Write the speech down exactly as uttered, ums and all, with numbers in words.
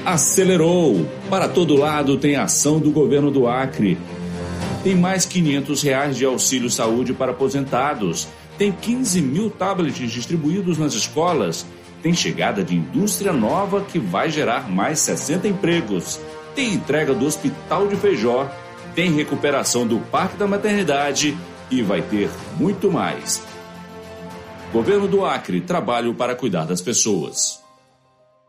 Acelerou! Para todo lado tem ação do governo do Acre. Tem mais quinhentos reais de auxílio saúde para aposentados. Tem quinze mil tablets distribuídos nas escolas. Tem chegada de indústria nova que vai gerar mais sessenta empregos. Tem entrega do Hospital de Feijó. Tem recuperação do Parque da Maternidade e vai ter muito mais. Governo do Acre, trabalho para cuidar das pessoas.